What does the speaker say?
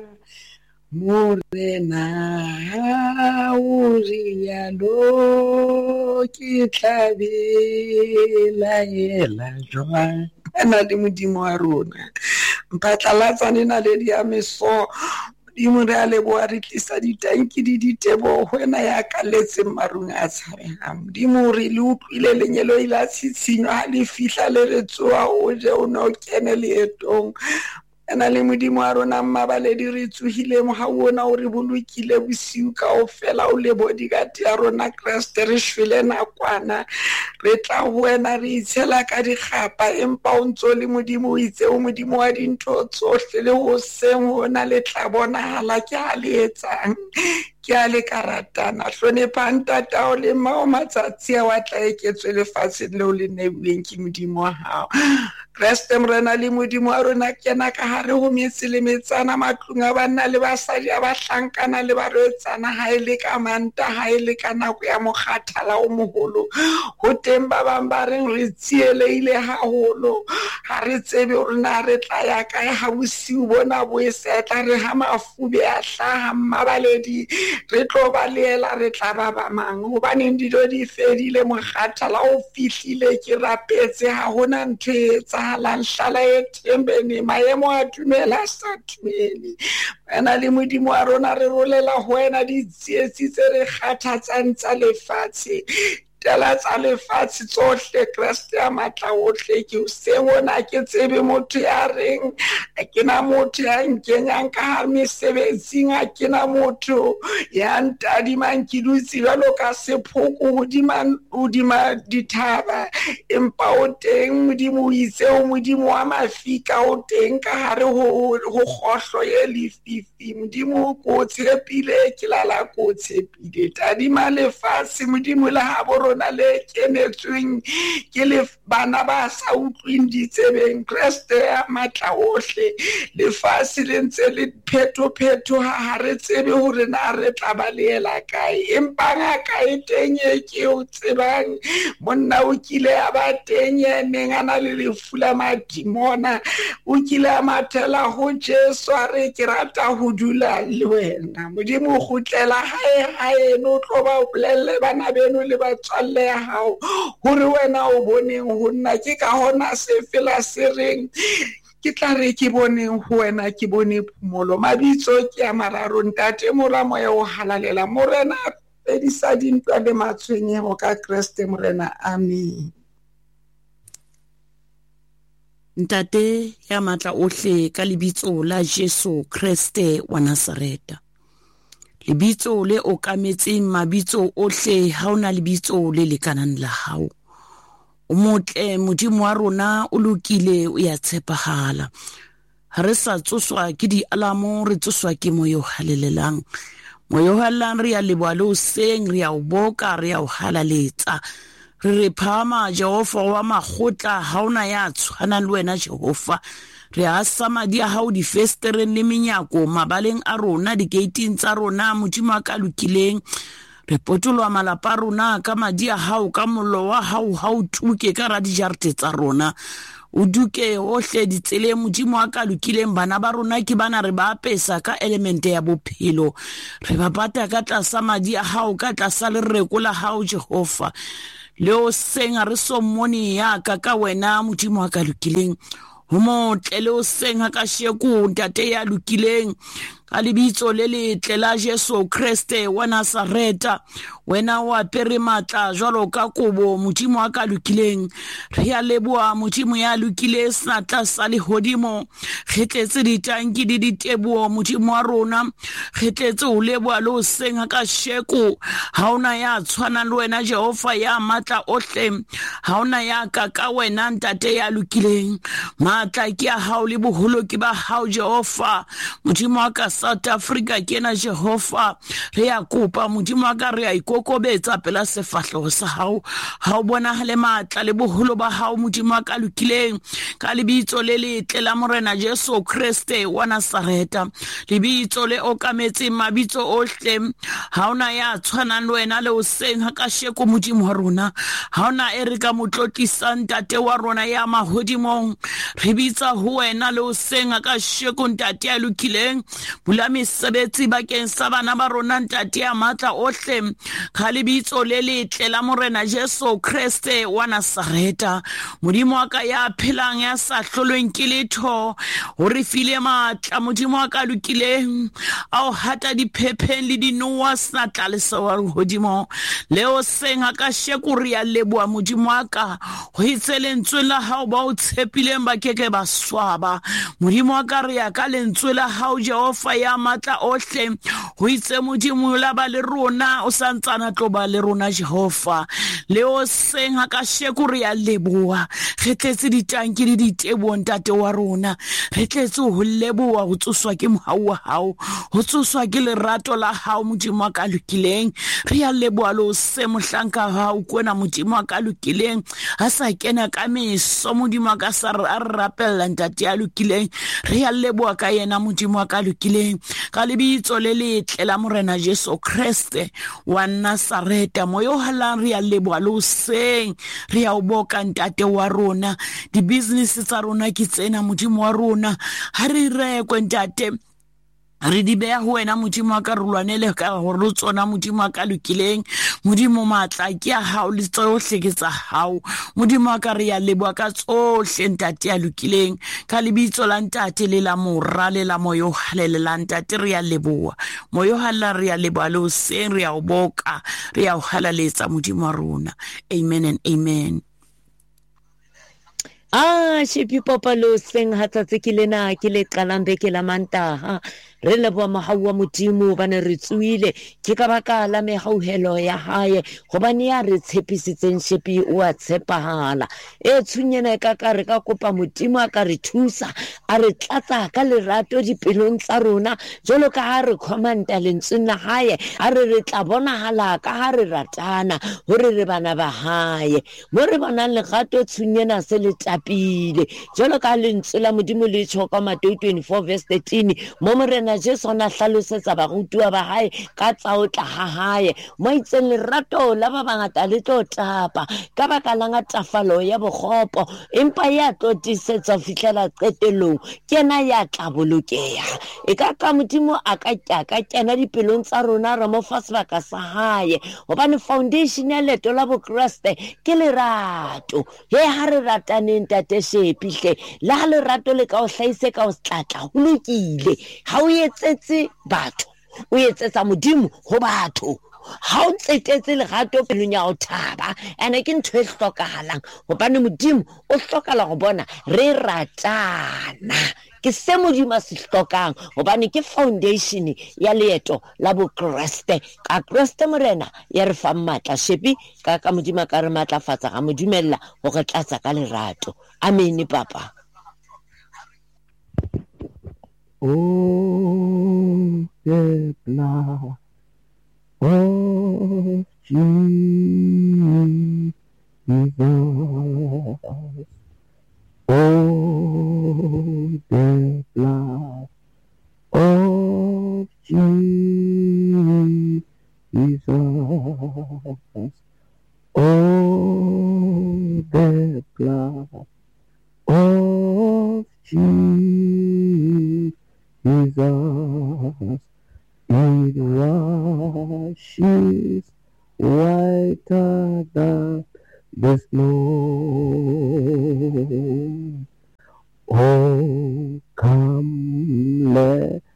Morena o rialo ke thabela ela jwang ana le modimo wa rona mpatlalatsa nena le dia meso Modimo re a leboha re tlisa ditanki di ditebo wena ya kaletse marung a tshabehang Modimo re le utlwile lenyelo ila tshitshinyo ha le fihla le re tsoa o je o no kene leetong ana le modimo wa rona mmabaledi re tsohile mo ha ona o re bolokile bosiu kaofela o le bodyguard ya rona Kriste re shwele nakwana re tla wena re itshela ka digapa empa o ntso le modimo o itse o modimo wa dintho tsohle le ho seng hona le tla bonahala ke a le etsang ke a le karatana hlonepa ntata o le mao matsatsi a wa tla eketswe lefatsheng leo le neilweng ke modimo wa hao Kriste morena le modimo wa rona kena ka hare ho metse le metsana matlung a banna le basadi a bahlankana le barwetsana ha ile ka manta ha ile ka nako ya mokgathala o moholo ho teng ba bang ba reng re tsieleile haholo ha re tsebe hore na re tla ya kae ha bosiu bona bo esetla re ha mafube a hlaha mmabaledi re tlo baleela re tla ba ba mang hobane dijo di fedile mokgathala o fihlile ke rapetse ha hona ntho e etsahalang hlala e thembeni maemo a dumela sa dumele wena le modimo wa rona re rolela ho wena ditsietsi tse re kgathatsang tsa lefatshe tala tsa lefatshe tsohle Kriste ya matla ohle ke o sengona ke tsebe motho ya reng ke na motho ya nkenyang ka ha mesebetsing a ke na motho ya ntadimang ke dutse jwalo ka sephoko hodima dithaba empa o teng modimo o itse o modimo wa mafika o teng ka hare ho kgohlo ye lefifi modimo o ko tshepile ke lala ko tshepile tadima lefatshe modimo la habo na le kenetsweng ke le bana ba sa utlwing ditsebeng Kriste ya matla ohle lefatshe le ntse le phetho ha re tsebe hore na re tla baleela kae empa ngaka e teng e ke o tsebang monna o kile a ba teng neng ana le lefula madimona o kile a mathela ho Jesu a re ke rata ho dula le wena modimo o khutlela hae no tlo ba bolelle bana beno le ba le ya hao hore wena o boneng ho nna ke ka hona se fela se reng ke tla re ke boneng ho wena ke bone phumolo mabitso ke a mararo ntate moramo ya o halalela morena pedisa dintwa le matshwenyeho ka Kriste morena amen ntate ya matla ohle ka lebitso la Jesu Kriste wa Nazareta lebitso le okametseng mabitso ohle ha ona lebitso le lekanang la hao o motle modimo wa rona o lokile o ya tshepahala ha re sa tsoswa ke di alamo re tsoswa ke moyo halelelang moyo hallang re ya leboha le o seng re ya o boka re ya o halaletsa re re phama Jehova wa makgotla ha ona ya tshwanang le wena Jehova re a samadi a hao di festereng le menyako mabaleng a rona di gating tsa rona modimo a ka lokileng re potolwa malapa rona ka madi a hao ka mollo wa hao ha o tuke ka ra dijarte tsa rona o duke ohle ditsele modimo a ka lokileng bana ba rona ke bana re ba apesa ka element ya bophelo re ba pata ka tlasa madi a hao ka tlasa lereko la hao Jehova leo senga re somoni ya ka wena modimo a ka lokileng Homo tlele senga ka sheku ntate ya lokileng ka lebitso le letle la Jesu Kriste wa Nazareta wena wa pere matla jwalo ka kobo modimo a ka lokileng re ya leboa modimo ya lokile snatla sa lehodimo re tletse ditanki di ditebo modimo wa rona re tletse o leboa lo senga ka sheku ha ona ya tshwana le wena Jehova ya matla ohle ha ona ya ka wena ntate ya lokileng matla ke a hao le boholo ke ba hao Jehova modimo wa ka South Africa kena Jehova re ya kopa modimo wa ka re ya ikokobetsa pela sefahleho sa hao ha o bona le matla le boholo ba hao modimo wa ka lokileng ka lebitso le letle la morena Jesu Kriste wa Nazareta lebitso le okametse mabitso ohle ha ona ya tshwanang le wena le o senga ka sheko modimo wa rona ha ona erika motlotlisang ntate wa rona ya mahodimong re bitsa ho wena le o senga ka sheko ntate ya lokileng bula mesebetsi bakeng sa bana ba rona ntate a matla ohle ka lebitso le letle la morena Jesu Kriste wa Nazareta. Modimo wa ka ya phelang ya sa hlolweng ke letho o re file matla, Modimo wa ka lokileng a o hata diphepheng le dinoa sa tlaleso wa hodimo leo senga ka shekuri ya leboa Modimo wa ka ho itse lentswe la hao ba o tshepileng ba keke ba swaba. Modimo wa ka re ya ka lentswe la hao Jehova ya matla ohle ho itse Modimo la ba le rona o santsana tlo ba le rona Jehova leo senga ka shekuri ya leboa re tletse ditanki le ditebo ntate wa rona re tletse ho leboa ho tsoswa ke mohau wa hao ho tsoswa ke lerato la hao Modimo wa ka lokileng re ya leboa lo se mohlanka hao kwena Modimo wa ka lokileng a sa kena ka meso Modimo wa ka sa re rapella ntate ya lokileng re ya leboa ka yena Modimo wa ka lokileng ka lebitso le letle la morena Jesu Kriste wa Nazareta. Moyo halang re ya leboa lo seng re ya o boka ntate wa rona di business tsa rona ke tsena Modimo wa rona ha re rekwe ntate re di beya ho wena Modimo wa ka re lwanele ka hore tsona Modimo wa ka lokileng Modimo matla ke a hao le tsohle ke tsa hao Modimo wa ka re ya leboa ka tsohle ntate ya lokileng ka lebitso la ntate le la mora le la moyo halele la ntate re ya leboa moyo hala re ya leboa lo seng re ya o boka re ya o halaletsa Modimo wa rona. Amen and amen. Shepi popalo seng hatsatse ke lena ke le qalambe ke la mantaha re leboa mahau wa Modimo bane re tsuile ke ka baka la mehauhelo ya hae hobane ya re tshepisitseng shepi o a tshepahala e tsunyena ka re ka kopa Modimo a ka re thusa a re tlatsa ka lerato dipelong tsa rona jolo ka ha re commanda lentsweng la hae a re tla bonahala ka ha re ratana hore re bana ba hae mo re bonang legato tsunyena se le tapile jolo ka lentswe la Modimo le tshoka Mateo 24 verse 13 mo morena Jesu na hlalosetsa barutuwa ba hae ka tsa o tla ha hae mo itseng lerato la ba bangata le tlo tapa ka baka la ngatafalo ya bogopo empa ya tlo tisetsa fihlela qetelong kena ya tla bolokeha e ka Modimo a ka kena dipelong tsa rona re mo fa sebaka sa hae hobane foundation ya leto la bokreste ke lerato he ha re rataneng tate shepihle la lerato le ka o hlaise ka o tlatla ho lokile ha o etsetse batho o etsetsa Modimo ho batho ha o tsetetse lerato pelong ya o thaba ene ke ntho e hlokahalang hobane Modimo o hlokala go bona re ratana ke se Modimo se hlokang hobane ke foundation ya leeto la bokreste ka Kriste morena ya re fa matla shepi ka Modimo ka re matlafatsa ga modumella go re tlatsa ka lerato. Amen papa. Oh, the blood of Jesus. Oh, the blood of Jesus. Oh, the blood of Jesus. It washes whiter than the snow. Oh, come, let